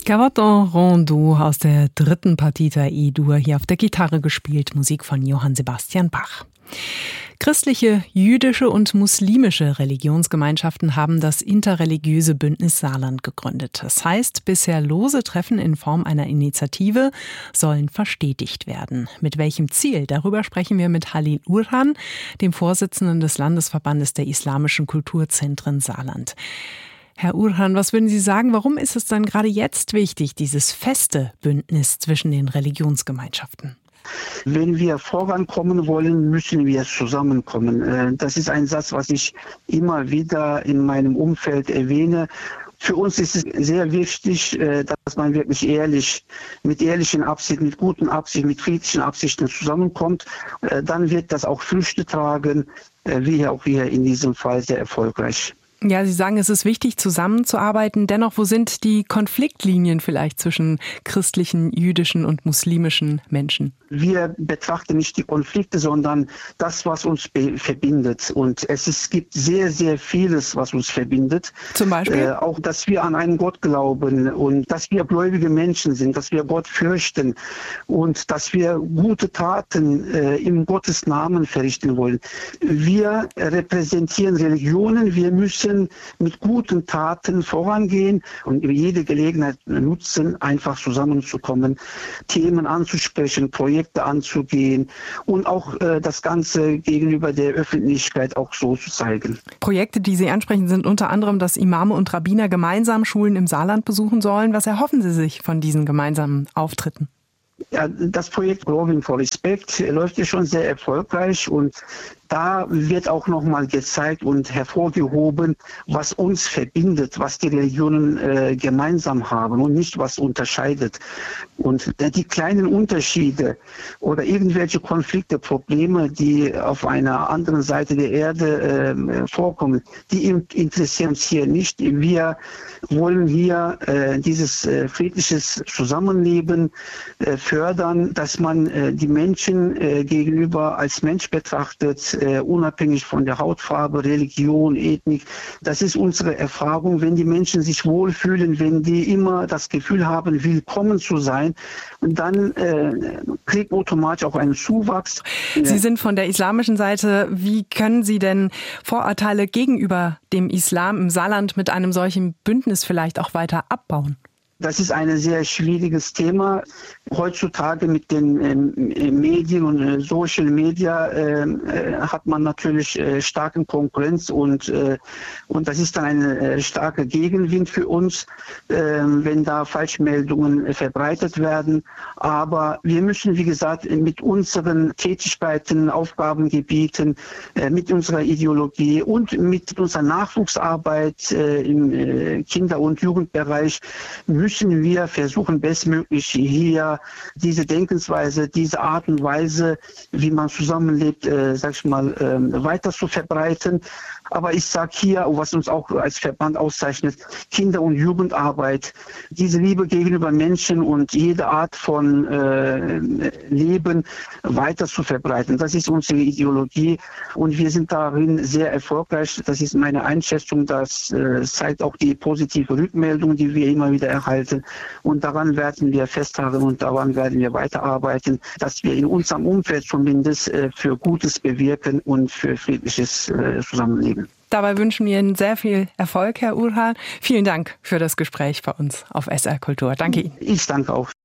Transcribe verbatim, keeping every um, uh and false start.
Gavotte Rondeau aus der dritten Partita E-Dur, hier auf der Gitarre gespielt, Musik von Johann Sebastian Bach. Christliche, jüdische und muslimische Religionsgemeinschaften haben das interreligiöse Bündnis Saarland gegründet. Das heißt, bisher lose Treffen in Form einer Initiative sollen verstetigt werden. Mit welchem Ziel? Darüber sprechen wir mit Halil Urhan, dem Vorsitzenden des Landesverbandes der islamischen Kulturzentren Saarland. Herr Urhan, was würden Sie sagen, warum ist es dann gerade jetzt wichtig, dieses feste Bündnis zwischen den Religionsgemeinschaften? Wenn wir vorankommen wollen, müssen wir zusammenkommen. Das ist ein Satz, was ich immer wieder in meinem Umfeld erwähne. Für uns ist es sehr wichtig, dass man wirklich ehrlich, mit ehrlichen Absichten, mit guten Absichten, mit friedlichen Absichten zusammenkommt. Dann wird das auch Früchte tragen, wie auch hier in diesem Fall sehr erfolgreich. Ja, Sie sagen, es ist wichtig, zusammenzuarbeiten. Dennoch, wo sind die Konfliktlinien vielleicht zwischen christlichen, jüdischen und muslimischen Menschen? Wir betrachten nicht die Konflikte, sondern das, was uns verbindet. Und es ist, gibt sehr, sehr vieles, was uns verbindet. Zum Beispiel? Äh, auch, dass wir an einen Gott glauben und dass wir gläubige Menschen sind, dass wir Gott fürchten und dass wir gute Taten äh, im Gottes Namen verrichten wollen. Wir repräsentieren Religionen, wir müssen mit guten Taten vorangehen und jede Gelegenheit nutzen, einfach zusammenzukommen, Themen anzusprechen, Projekte anzugehen und auch äh, das Ganze gegenüber der Öffentlichkeit auch so zu zeigen. Projekte, die Sie ansprechen, sind unter anderem, dass Imame und Rabbiner gemeinsam Schulen im Saarland besuchen sollen. Was erhoffen Sie sich von diesen gemeinsamen Auftritten? Ja, das Projekt Growing for Respect läuft ja schon sehr erfolgreich und da wird auch nochmal gezeigt und hervorgehoben, was uns verbindet, was die Religionen äh, gemeinsam haben und nicht was unterscheidet. Und äh, die kleinen Unterschiede oder irgendwelche Konflikte, Probleme, die auf einer anderen Seite der Erde äh, vorkommen, die interessieren uns hier nicht. Wir wollen hier äh, dieses äh, friedliches Zusammenleben äh, fördern, dass man äh, die Menschen äh, gegenüber als Mensch betrachtet, Uh, unabhängig von der Hautfarbe, Religion, Ethnik. Das ist unsere Erfahrung. Wenn die Menschen sich wohlfühlen, wenn die immer das Gefühl haben, willkommen zu sein, dann äh, kriegt automatisch auch einen Zuwachs. Sie sind von der islamischen Seite. Wie können Sie denn Vorurteile gegenüber dem Islam im Saarland mit einem solchen Bündnis vielleicht auch weiter abbauen? Das ist ein sehr schwieriges Thema. Heutzutage mit den äh, Medien und äh, Social Media äh, äh, hat man natürlich äh, starke Konkurrenz und, äh, und das ist dann ein äh, starker Gegenwind für uns, äh, wenn da Falschmeldungen äh, verbreitet werden. Aber wir müssen, wie gesagt, mit unseren Tätigkeiten, Aufgabengebieten, äh, mit unserer Ideologie und mit unserer Nachwuchsarbeit äh, im äh, Kinder- und Jugendbereich müssen müssen wir versuchen, bestmöglich hier diese Denkensweise, diese Art und Weise, wie man zusammenlebt, äh, sag ich mal, äh, weiter zu verbreiten. Aber ich sage hier, was uns auch als Verband auszeichnet, Kinder- und Jugendarbeit, diese Liebe gegenüber Menschen und jede Art von äh, Leben weiter zu verbreiten. Das ist unsere Ideologie und wir sind darin sehr erfolgreich. Das ist meine Einschätzung, das äh, zeigt auch die positive Rückmeldung, die wir immer wieder erhalten. Und daran werden wir festhalten und daran werden wir weiterarbeiten, dass wir in unserem Umfeld zumindest äh, für Gutes bewirken und für friedliches äh, Zusammenleben. Dabei wünschen wir Ihnen sehr viel Erfolg, Herr Urhan. Vielen Dank für das Gespräch bei uns auf S R Kultur. Danke Ihnen. Ich danke auch.